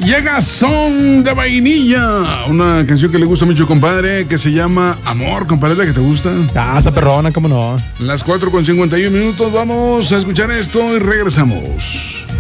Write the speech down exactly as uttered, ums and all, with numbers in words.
Llega Son de Vainilla, una canción que le gusta mucho, compadre, que se llama Amor, compadre, ¿la que te gusta? Ah, esa perrona, cómo no. Las cuatro con cincuenta y uno minutos, vamos a escuchar esto y regresamos.